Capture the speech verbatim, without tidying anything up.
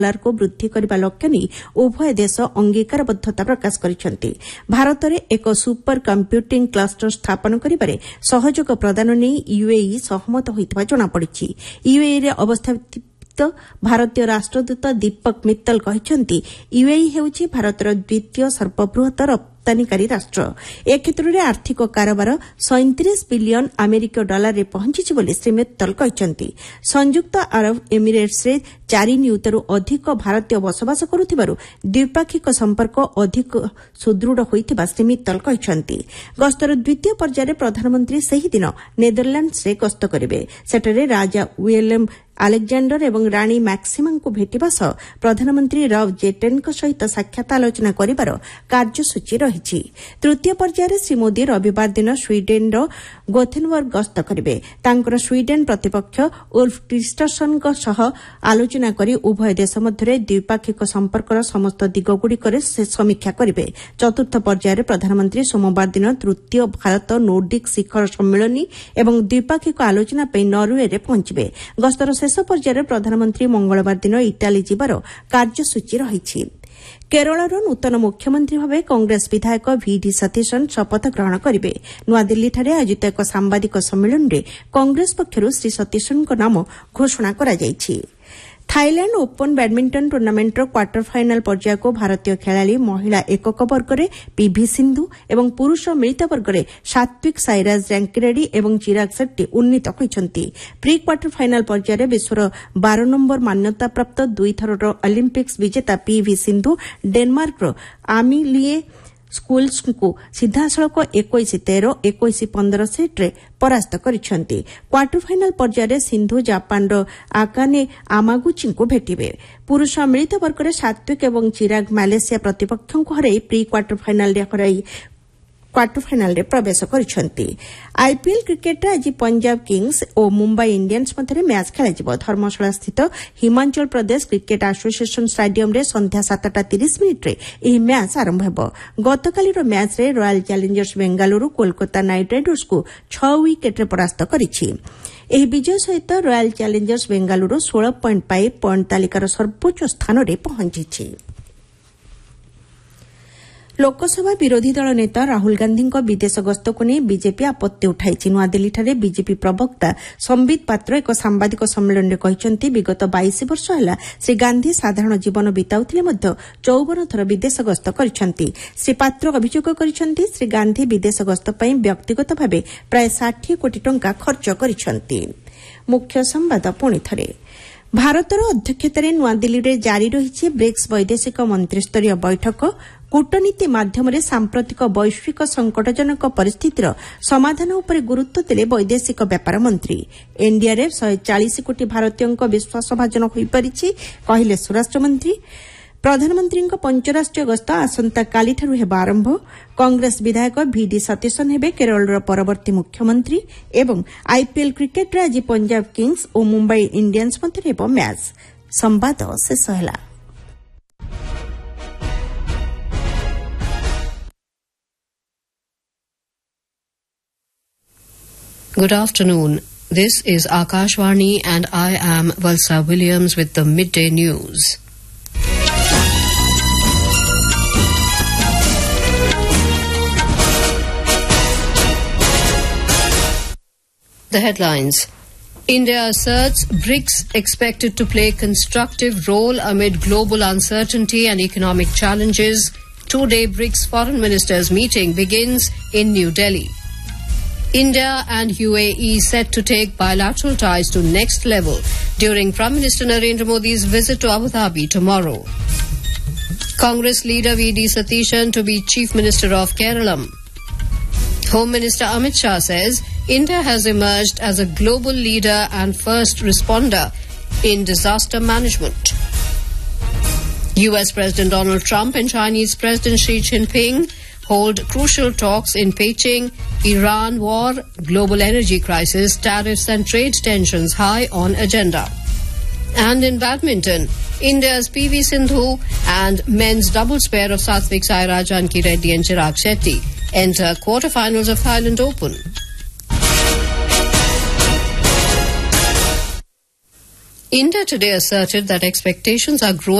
को वृद्धि करने लक्ष्य नहीं उभय देश अंगीकारबद्धता प्रकाश करिसेंति। भारत में एक सुपर कंप्यूटिंग क्लस्टर स्थापन करिबारे सहयोग प्रदान नहीं यूएई सहमत होइतबा जणा पड़िछि। यूएई रे अवस्थित भारतीय राष्ट्रदूत दीपक मित्तल कहते यूएई हेउछि भारतर द्वितीय सर्वबृहत रप्तानीकारी राष्ट्र। ए क्षेत्र में आर्थिक कारोबार सैंतीस बिलियन अमेरिकीय डॉलर रे पहुंची बोली श्री मित्तल कहते। संयुक्त अरब एमिरेट्स रे चारि नियुतरू अधिक भारतीय बसवास करुथिबारु द्विपाक्षिक संपर्क अधिक सुदृढ़ होइथिबा श्री मित्तल कहते। गस्तर द्वितीय पर्यायर प्रधानमंत्री सेही दिन नेदरलैंड्स रे गस्त करिवे। सेठरे राजा विलियम आलेक्जेंडर एवं राणी मैक्सिमा को भेटिबा सह प्रधानमंत्री रव जेटेनक सहित साक्षात आलोचना करिबार कार्यसूची रहिछि। तृतीय पर्यायर श्री मोदी रविवार दिन स्वीडेन गोथेनबर्ग गस्त करिवे। तांकर स्वीडेन प्रतिपक्ष उल्फ क्रिस्टरसन सह आलोचना करी उभय देश मध्य द्विपाक्षिक संपर्कर समस्त दिगगुड़िकर से समीक्षा करिवे। चतुर्थ पर्यायर प्रधानमंत्री सोमवार दिन तृतीय भारत नोर्डिक शिखर सम्मेलनी एवं द्विपाक्षिक आलोचना पे नॉर्वे रे पहुंचबे। गस्तर शेष पर्यायर प्रधानमंत्री मंगलवार दिन इटाली जिबार कार्यसूची रहिछि। केरଳର ନୂତନ ମୁଖ୍ୟମନ୍ତ୍ରୀ ଭାବେ କଂଗ୍ରେସ ବିଧାୟକ ଭିଡି ସତୀଶନ୍ ଶପଥ ଗ୍ରହଣ କରିବେ। ନୂଆଦିଲ୍ଲୀଠାରେ ଆୟୋଜିତ ଏକ ସାମ୍ବାଦିକ ସମ୍ମିଳନୀରେ କଂଗ୍ରେସ ପକ୍ଷରୁ ଶ୍ରୀ ସତୀଶନ୍ଙ୍କ ନାମ ଘୋଷଣା କରାଯାଇଛି। Thailand open badminton टूर्नामेंटर quarter final पर्याय को भारतीय खेलाड़ी महिला एकक वर्ग में पीवी सिंधु और पुरुष मिलित वर्ग में सात्विक साईराज रैंकिरेड्डी और चिराग शेट्टी उन्नीत होती। प्री क्वार्टर फाइनाल पर्याय विश्वर बारह नंबर मान्यता प्राप्त दुई थरर ओलंपिक्स विजेता पीवी सिंधु डेनमार्क आमिलिए स्कूल्स को सीधासलख इक्कीस तेरह इक्कीस पंद्रह सेट्रे परास्त करिसेंति। क्वार्टर फाइनाल पर्यायर सिंधु जापान आकाने आमागुची को भेटिबे। पुरुष मिलित वर्ग में सात्विक और चिराग मालेशिया प्रतिपक्षों को हराई प्री क्वार्टर फाइनाल हराई क्वार्टर फाइनाल रे प्रवेश करिसेंति। आईपीएल क्रिकेट आज पंजाब किंग्स और मुंबई इंडियंस मध्य मैच खेलाଯିବ। धर्मशाला स्थित Himachal Pradesh cricket association stadium रे संध्या सातटा तीस मिनिट रे ଏହି मैच आरंभ ହେବ। गतकालीर मैच रे royal Challengers Bengaluru Kolkata night Riders को छह विकेट रे परास्त करिछि। ଏହି विजय सहित रॉयल चैलेंजर्स बेंगालुरु सोलह पॉइंट पाई पॉइंट तालिकार सर्वोच्च स्थान रे पहुंचिछि। लोकसभा विरोधी दल नेता राहुल गांधी विदेश गस्त को नहीं बीजेपी आपत्ति उठाई। नूआदिल्लीଠାରେ बीजेपी प्रवक्ता संबित पात्र एक सांबादिक सम्मेलन में कहते विगत बाईस वर्ष है श्री गांधी साधारण जीवन बिताउथिले मध्य चौवन थर विदेश गस्त करिसेंति। श्री पात्र अभियोग करिसेंति श्री गांधी विदेश गस्त पई व्यक्तिगत भाव प्राय साठ कोटी टंका खर्च करिसेंति। मुख्य संवाद पुणी थरे भारतर अध्यक्षतार नूआदिल्ली में जारी रही ब्रिक्स वैदेशिक मंत्रिस्तरीय बैठक कूटनीति माध्यम सांप्रतिक वैश्विक संकटजनक परिस्थितिर समाधान उपर गुरुत्व देले वैदेशिक व्यापार मंत्री। एनडीआरएफ शहे चालीस कोटी भारतीयों विश्वास भाजन हो पारिछि कहले स्वराष्ट्र मंत्री। प्रधानमंत्री पंचराष्ट्रीय गस्त आसंता कालीठारु हेबा आरंभ। कांग्रेस विधायक भिडी सतीशन् हेबे केरळर परवर्ती मुख्यमंत्री एवं आईपीएल क्रिकेट रे आज पंजाब किंग्स और मुंबई इंडियंस मध्य हेबो मैच। संवाद शेष होला। Good afternoon. This is Akashvani and I am Valsa Williams with the midday news. The headlines. India asserts BRICS expected to play constructive role amid global uncertainty and economic challenges. Two-day BRICS foreign ministers meeting begins in New Delhi. India and U A E set to take bilateral ties to next level during Prime Minister Narendra Modi's visit to Abu Dhabi tomorrow. Congress leader V D Satishan to be Chief Minister of Kerala. Home Minister Amit Shah says India has emerged as a global leader and first responder in disaster management. U S President Donald Trump and Chinese President Xi Jinping hold crucial talks in Beijing. Iran war, global energy crisis, tariffs and trade tensions high on agenda. And in badminton, India's P V Sindhu and men's doubles pair of Satvik Sairaj, Raikireddy and Chirag Shetty enter quarterfinals of Thailand Open. India today asserted that expectations are growing